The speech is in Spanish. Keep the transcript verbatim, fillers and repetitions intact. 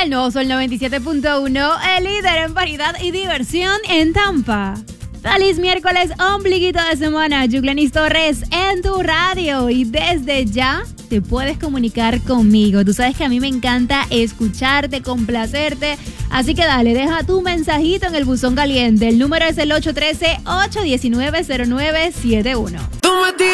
el nuevo Sol noventa y siete punto uno, el líder en variedad y diversión en Tampa. Feliz miércoles, ombliguito de semana. Yuglenis Torres en tu radio. Y desde ya te puedes comunicar conmigo. Tú sabes que a mí me encanta escucharte, complacerte. Así que dale, deja tu mensajito en el buzón caliente. El número es el ocho uno tres, ocho uno nueve, cero nueve siete uno.